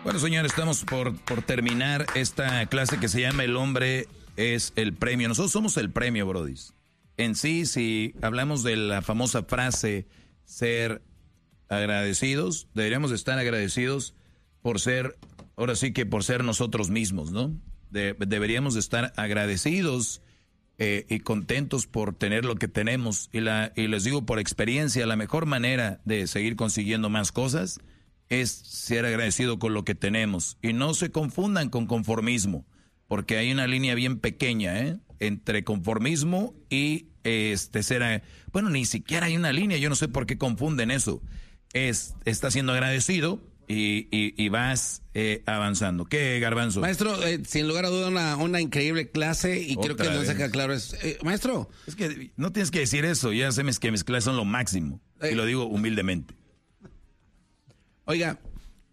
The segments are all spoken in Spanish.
Bueno, señores, estamos por terminar esta clase que se llama El hombre es el premio. Nosotros somos el premio, brodis. En sí, si hablamos de la famosa frase ser agradecidos, deberíamos estar agradecidos por ser, ahora sí que por ser nosotros mismos, ¿no? Deberíamos estar agradecidos y contentos por tener lo que tenemos. Y les digo por experiencia, la mejor manera de seguir consiguiendo más cosas es ser agradecido con lo que tenemos. Y no se confundan con conformismo, porque hay una línea bien pequeña, entre conformismo y bueno, ni siquiera hay una línea, yo no sé por qué confunden eso. Estás siendo agradecido y vas avanzando. ¿Qué, Garbanzo? Maestro, sin lugar a duda una increíble clase y creo que nos deja claro es, maestro. Es que no tienes que decir eso, ya sabes que mis clases son lo máximo y lo digo humildemente. Oiga,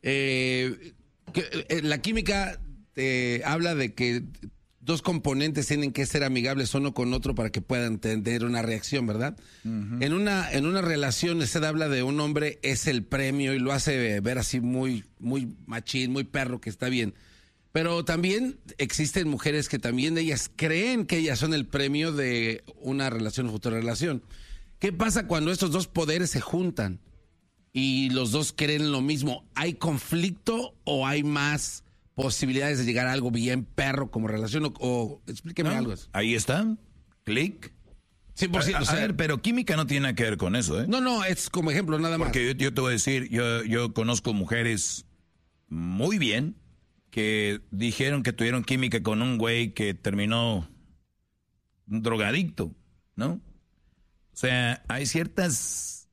la química habla de que dos componentes tienen que ser amigables uno con otro para que puedan tener una reacción, ¿verdad? Uh-huh. En una relación usted habla de un hombre es el premio y lo hace ver así muy, muy machín, muy perro, que está bien. Pero también existen mujeres que también ellas creen que ellas son el premio de una relación o futura relación. ¿Qué pasa cuando estos dos poderes se juntan y los dos creen lo mismo? ¿Hay conflicto o hay más posibilidades de llegar a algo bien perro como relación? O explíqueme algo. Ahí está, clic. 100%. A ver, pero química no tiene nada que ver con eso, ¿eh? No, es como ejemplo nada más. Porque yo te voy a decir, yo conozco mujeres muy bien que dijeron que tuvieron química con un güey que terminó un drogadicto, ¿no? O sea, hay ciertas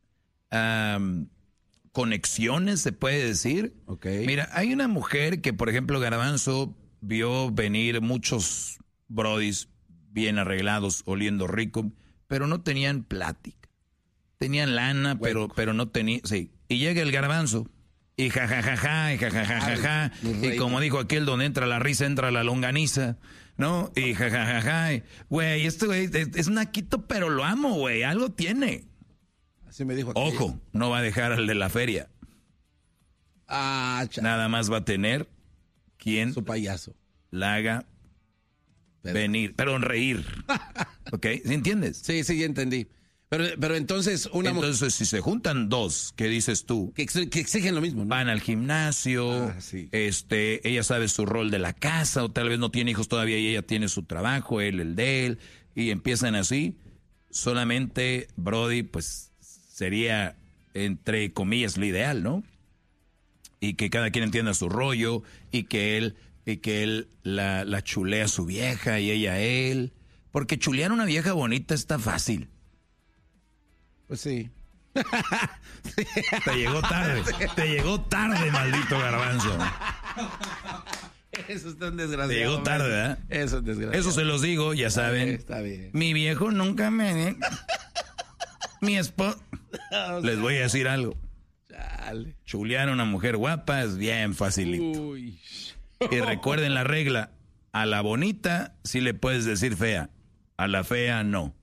conexiones, se puede decir. Okay. Mira, hay una mujer que, por ejemplo, Garbanzo vio venir muchos brodis bien arreglados, oliendo rico, pero no tenían plática. Tenían lana, pero no tenían... Sí. Y llega el Garbanzo, y jajajaja, y jajajaja, y como dijo aquel, donde entra la risa, entra la longaniza, ¿no? Y jajajaja, güey, este güey es naquito, pero lo amo, güey, algo tiene. Así me dijo aquel. Ojo, no va a dejar al de la feria. Nada más va a tener quien... Su payaso. La haga venir, pero reír. ¿Ok? ¿Sí entiendes? Sí, ya entendí. Pero entonces Entonces, si se juntan dos, ¿qué dices tú? Que exigen lo mismo, ¿no? Van al gimnasio, sí. Ella sabe su rol de la casa, o tal vez no tiene hijos todavía y ella tiene su trabajo, él el de él, y empiezan así. Solamente, Brody, pues, sería, entre comillas, lo ideal, ¿no? Y que cada quien entienda su rollo, y que él la chulea a su vieja y ella a él. Porque chulear a una vieja bonita está fácil. Pues sí. Te llegó tarde, maldito Garbanzo. Eso está un desgraciado. Te llegó tarde, ¿verdad? Eso es desgraciado. Eso se los digo, ya saben. Está bien. Mi viejo nunca me... Mi esposo... Les voy a decir algo. Chale. Chulear a una mujer guapa es bien facilito. Uy. Y recuerden la regla. A la bonita sí le puedes decir fea. A la fea no.